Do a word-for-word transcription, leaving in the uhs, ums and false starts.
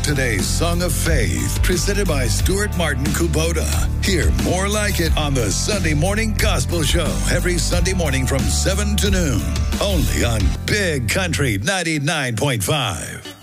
today's Song of Faith, presented by Stuart Martin Kubota. Hear more like it on the Sunday Morning Gospel Show every Sunday morning from seven to noon. Only on Big Country ninety-nine point five.